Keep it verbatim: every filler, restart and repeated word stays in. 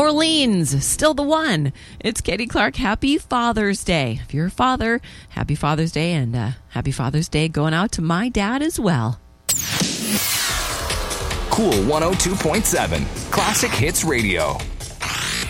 Orleans, still the one. It's Katie Clark. Happy Father's Day. If you're a father, happy Father's Day, and uh, happy Father's Day going out to my dad as well. Cool one oh two point seven, Classic Hits Radio.